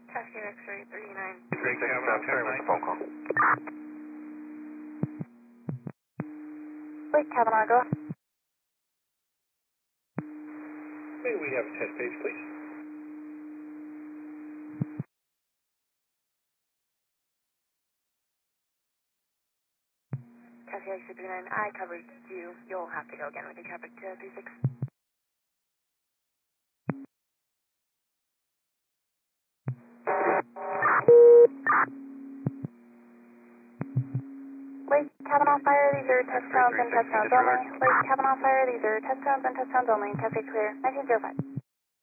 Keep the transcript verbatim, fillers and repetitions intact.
Cascade X-ray thirty-nine. Greg Kavanaugh, ten nine. phone call. Wait, Kavanaugh, go. May we have a test page, please? Cascade X-ray thirty-nine, I covered you. You'll have to go again with your traffic to three six. Lake Kavanaugh Fire, these are test grounds and test grounds only. Lake Kavanaugh Fire, these are test grounds and test grounds only. Cascade clear, nineteen oh five.